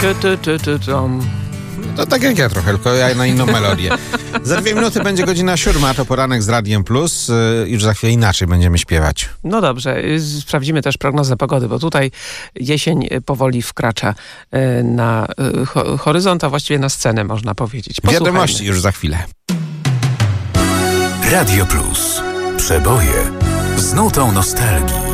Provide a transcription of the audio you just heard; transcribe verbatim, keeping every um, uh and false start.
Ty, ty, ty, ty, tom. To tak jak ja trochę, tylko ja na inną melodię. Za dwie minuty będzie godzina siódma, to poranek z Radiem Plus. Już za chwilę inaczej będziemy śpiewać. No dobrze, sprawdzimy też prognozę pogody, bo tutaj jesień powoli wkracza na horyzont, a właściwie na scenę, można powiedzieć. Posłuchajmy. Wiadomości już za chwilę. Radio Plus. Przeboje z nutą nostalgii.